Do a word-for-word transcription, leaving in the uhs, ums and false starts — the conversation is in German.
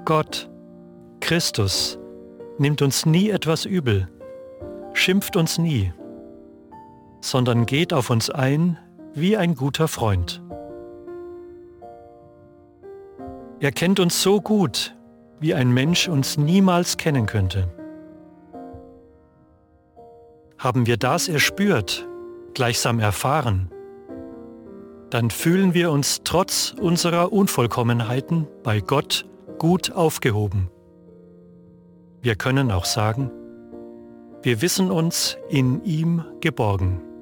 Gott, Christus, nimmt uns nie etwas übel, schimpft uns nie, sondern geht auf uns ein wie ein guter Freund. Er kennt uns so gut, wie ein Mensch uns niemals kennen könnte. Haben wir das erspürt, gleichsam erfahren, dann fühlen wir uns trotz unserer Unvollkommenheiten bei Gott gut aufgehoben. Wir können auch sagen, wir wissen uns in ihm geborgen.